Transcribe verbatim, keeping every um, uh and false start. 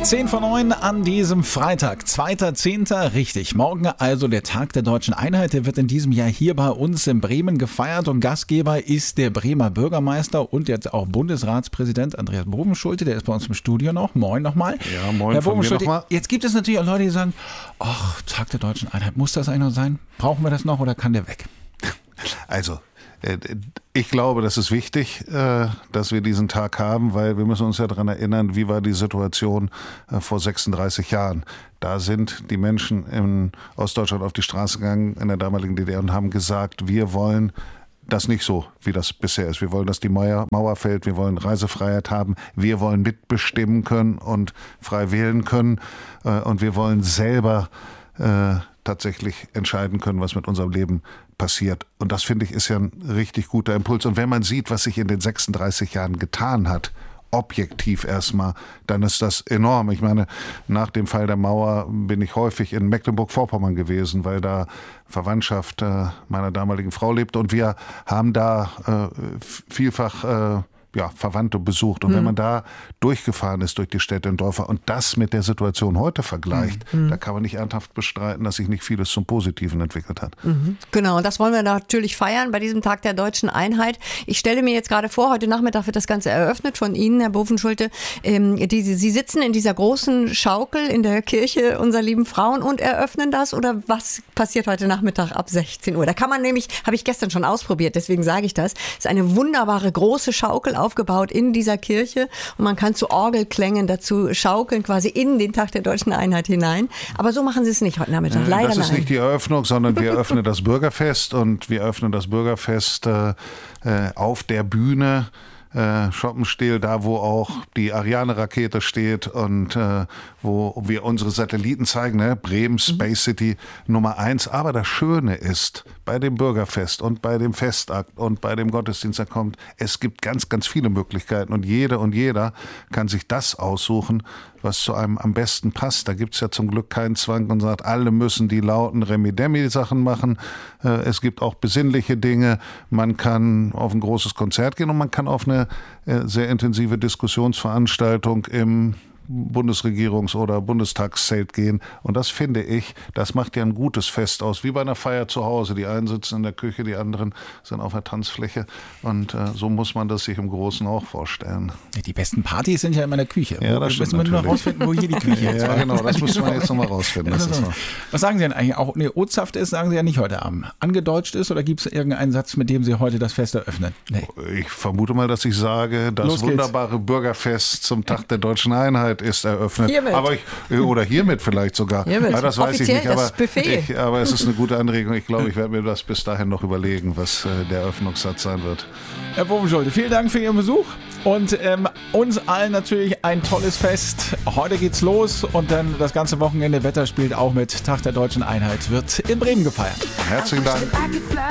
zehn vor neun an diesem Freitag, zweiter zehnter Richtig, morgen also der Tag der Deutschen Einheit. Der wird in diesem Jahr hier bei uns in Bremen gefeiert und Gastgeber ist der Bremer Bürgermeister und jetzt auch Bundesratspräsident Andreas Bovenschulte. Der ist bei uns im Studio noch. Moin nochmal. Ja, moin. Herr von mir Bovenschulte, noch mal. jetzt gibt es natürlich auch Leute, die sagen, ach, Tag der Deutschen Einheit, muss das eigentlich noch sein? Brauchen wir das noch oder kann der weg? Also, ich glaube, das ist wichtig, dass wir diesen Tag haben, weil wir müssen uns ja daran erinnern, wie war die Situation vor sechsunddreißig Jahren. Da sind die Menschen in Ostdeutschland auf die Straße gegangen, in der damaligen D D R, und haben gesagt, wir wollen das nicht so, wie das bisher ist. Wir wollen, dass die Mauer, Mauer fällt, wir wollen Reisefreiheit haben, wir wollen mitbestimmen können und frei wählen können und wir wollen selber äh, tatsächlich entscheiden können, was mit unserem Leben passiert. Und das, finde ich, ist ja ein richtig guter Impuls. Und wenn man sieht, was sich in den sechsunddreißig Jahren getan hat, objektiv erstmal, dann ist das enorm. Ich meine, nach dem Fall der Mauer bin ich häufig in Mecklenburg-Vorpommern gewesen, weil da Verwandtschaft äh, meiner damaligen Frau lebt und wir haben da äh, vielfach äh, ja, Verwandte besucht. Und mhm. wenn man da durchgefahren ist durch die Städte und Dörfer und das mit der Situation heute vergleicht, mhm. da kann man nicht ernsthaft bestreiten, dass sich nicht vieles zum Positiven entwickelt hat. Mhm. Genau, und das wollen wir natürlich feiern bei diesem Tag der Deutschen Einheit. Ich stelle mir jetzt gerade vor, heute Nachmittag wird das Ganze eröffnet von Ihnen, Herr Bovenschulte. Ähm, die, Sie sitzen in dieser großen Schaukel in der Kirche unserer lieben Frauen und eröffnen das, oder was passiert heute Nachmittag ab sechzehn Uhr? Da kann man nämlich, habe ich gestern schon ausprobiert, deswegen sage ich das, ist eine wunderbare große Schaukel aufgebaut in dieser Kirche und man kann zu Orgelklängen dazu schaukeln, quasi in den Tag der Deutschen Einheit hinein. Aber so machen Sie es nicht heute Nachmittag, leider Das ist nein. nicht die Eröffnung, sondern wir eröffnen das Bürgerfest und wir eröffnen das Bürgerfest äh, auf der Bühne äh, Schoppenstehl, da wo auch die Ariane-Rakete steht und äh, wo wir unsere Satelliten zeigen, ne? Bremen, Space City Nummer eins. Aber das Schöne ist, bei dem Bürgerfest und bei dem Festakt und bei dem Gottesdienst, der kommt, es gibt ganz, ganz viele Möglichkeiten und jede und jeder kann sich das aussuchen, was zu einem am besten passt. Da gibt es ja zum Glück keinen Zwang und sagt, alle müssen die lauten Remi-Demi-Sachen machen. Es gibt auch besinnliche Dinge. Man kann auf ein großes Konzert gehen und man kann auf eine sehr intensive Diskussionsveranstaltung im Bundesregierungs- oder Bundestagszelt gehen. Und das finde ich, das macht ja ein gutes Fest aus, wie bei einer Feier zu Hause. Die einen sitzen in der Küche, die anderen sind auf der Tanzfläche. Und äh, so muss man das sich im Großen auch vorstellen. Die besten Partys sind ja immer in der Küche. Ja, das müssen wir nur noch rausfinden, wo hier die Küche ist. Ja, genau, das muss man jetzt nochmal rausfinden. Das ist noch. Was sagen Sie denn eigentlich? Auch nee, Ozaft ist, sagen Sie ja nicht heute Abend. Angedeutscht ist, oder gibt es irgendeinen Satz, mit dem Sie heute das Fest eröffnen? Nee. Ich vermute mal, dass ich sage, das Los wunderbare geht's. Bürgerfest zum Tag der Deutschen Einheit ist eröffnet. Hiermit. Aber ich, oder hiermit vielleicht sogar. Hiermit. Ja, das weiß Offiziell ich nicht. Aber, das Buffet. ich, aber es ist eine gute Anregung. Ich glaube, ich werde mir das bis dahin noch überlegen, was äh, der Eröffnungssatz sein wird. Herr Bovenschulte, vielen Dank für Ihren Besuch und ähm, uns allen natürlich ein tolles Fest. Heute geht's los und dann das ganze Wochenende. Wetter spielt auch mit. Tag der Deutschen Einheit wird in Bremen gefeiert. Herzlichen Dank.